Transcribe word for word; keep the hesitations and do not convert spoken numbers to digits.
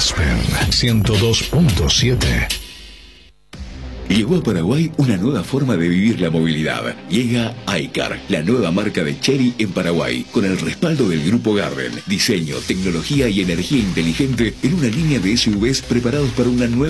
Aspen ciento dos punto siete. Llegó a Paraguay una nueva forma de vivir la movilidad. Llega iCar, la nueva marca de Chery en Paraguay, con el respaldo del Grupo Garden. Diseño, tecnología y energía inteligente en una línea de S U Vs preparados para una nueva